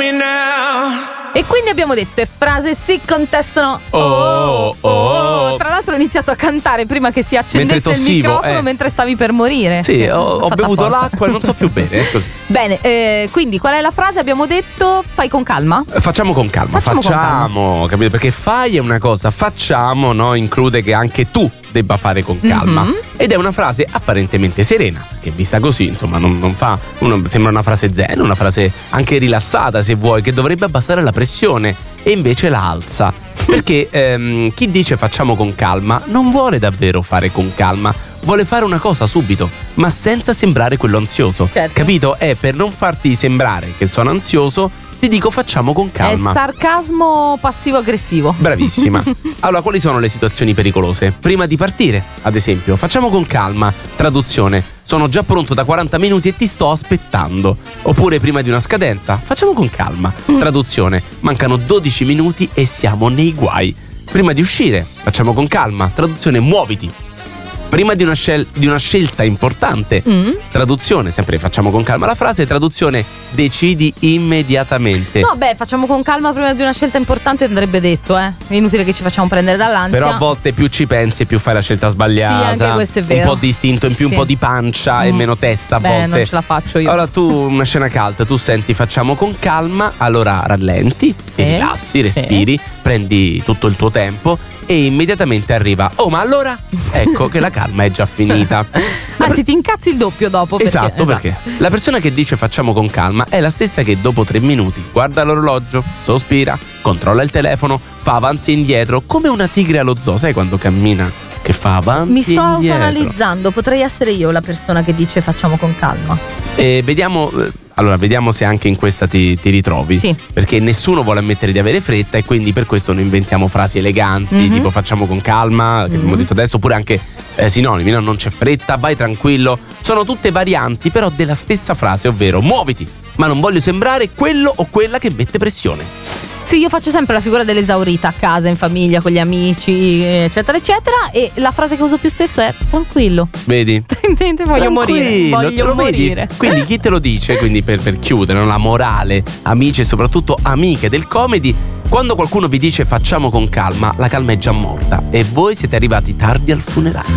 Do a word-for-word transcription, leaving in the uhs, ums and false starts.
me now. E quindi abbiamo detto, e frase si contestano. Oh, oh, oh. Tra l'altro ho iniziato a cantare prima che si accendesse Mentre il tossivo, microfono eh. mentre stavi per morire. Sì, ho, ho fatto bevuto apposta. l'acqua e non so più bene, è così. Bene, eh, quindi qual è la frase? Abbiamo detto fai con calma. Facciamo con calma, Facciamo facciamo, con calma. capito? Perché fai è una cosa, facciamo, no, include che anche tu debba fare con calma. Mhm. Ed è una frase apparentemente serena, che vista così, insomma, non, non fa. Uno, sembra una frase zen, una frase anche rilassata, se vuoi, che dovrebbe abbassare la pressione. E invece la alza. Perché ehm, chi dice facciamo con calma non vuole davvero fare con calma, vuole fare una cosa subito, ma senza sembrare quello ansioso. Certo. Capito? È per non farti sembrare che sono ansioso, ti dico facciamo con calma. È sarcasmo passivo-aggressivo. Bravissima. Allora, quali sono le situazioni pericolose? Prima di partire, ad esempio, facciamo con calma. Traduzione: sono già pronto da quaranta minuti e ti sto aspettando. Oppure prima di una scadenza, facciamo con calma. Traduzione: mancano dodici minuti e siamo nei guai. Prima di uscire, facciamo con calma. Traduzione: muoviti. Prima di una, scel- di una scelta importante. Mm. Traduzione, sempre facciamo con calma la frase. Traduzione: decidi immediatamente. No, beh, facciamo con calma prima di una scelta importante, andrebbe detto, eh. È inutile che ci facciamo prendere dall'ansia. Però a volte più ci pensi e più fai la scelta sbagliata. Sì, anche questo è vero. Un po' di istinto in più, Sì. un po' di pancia e Mm. meno testa a Beh, volte. non ce la faccio io. Allora tu, una scena calda, tu senti facciamo con calma, allora rallenti, ti rilassi, respiri, prendi tutto il tuo tempo e immediatamente arriva: oh, ma allora? Ecco che la calma è già finita. Anzi, ti incazzi il doppio dopo. Perché, Esatto, perché la persona che dice facciamo con calma è la stessa che dopo tre minuti guarda l'orologio, sospira, controlla il telefono, fa avanti e indietro come una tigre allo zoo. Sai quando cammina che fa avanti Mi sto e indietro? autoanalizzando, potrei essere io la persona che dice facciamo con calma. E vediamo, eh, allora vediamo se anche in questa ti, ti ritrovi. Sì. Perché nessuno vuole ammettere di avere fretta e quindi per questo noi inventiamo frasi eleganti, Mhm. tipo facciamo con calma, che abbiamo Mhm. detto adesso, oppure anche eh, sinonimi, no? Non c'è fretta, vai tranquillo. Sono tutte varianti però della stessa frase, ovvero muoviti, ma non voglio sembrare quello o quella che mette pressione. Sì, io faccio sempre la figura dell'esaurita a casa, in famiglia, con gli amici, eccetera, eccetera. E la frase che uso più spesso è tranquillo. Vedi? voglio morire. Tranquillo, te Voglio lo vedi? morire. Quindi chi te lo dice? Quindi per, per chiudere, no? La morale, amici e soprattutto amiche del comedy, quando qualcuno vi dice facciamo con calma, la calma è già morta e voi siete arrivati tardi al funerale.